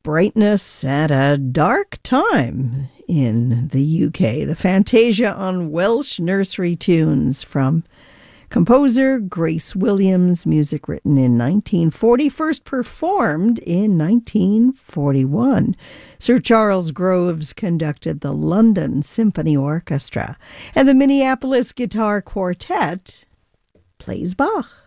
brightness at a dark time in the UK. The Fantasia on Welsh Nursery Tunes from composer Grace Williams, music written in 1940, first performed in 1941. Sir Charles Groves conducted the London Symphony Orchestra, and the Minneapolis Guitar Quartet plays Bach.